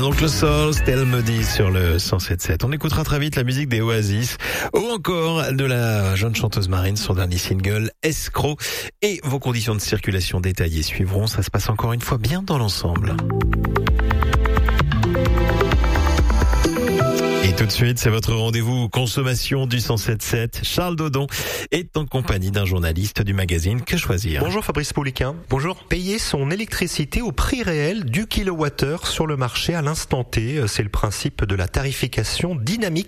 donc le Soul, Tell Me This sur le 107.7. On écoutera très vite la musique des Oasis ou encore de la jeune chanteuse Marine, son dernier single Escroc. Et vos conditions de circulation détaillées suivront. Ça se passe encore une fois bien dans l'ensemble. Et tout de suite, c'est votre rendez-vous consommation du 107.7. Charles Dodon est en compagnie d'un journaliste du magazine Que Choisir. Bonjour Fabrice Pouliquin. Bonjour. Payer son électricité au prix réel du kilowattheure sur le marché à l'instant T. C'est le principe de la tarification dynamique